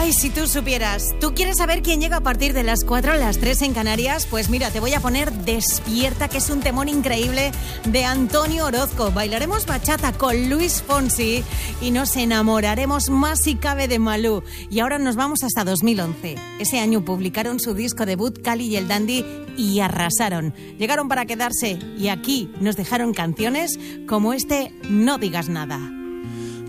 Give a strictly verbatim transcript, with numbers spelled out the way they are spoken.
Ay, si tú supieras. ¿Tú quieres saber quién llega a partir de las cuatro a las tres en Canarias? Pues mira, te voy a poner Despierta, que es un temón increíble de Antonio Orozco. Bailaremos bachata con Luis Fonsi y nos enamoraremos más si cabe de Malú. Y ahora nos vamos hasta dos mil once. Ese año publicaron su disco debut Cali y el Dandy y arrasaron. Llegaron para quedarse y aquí nos dejaron canciones como este No digas nada.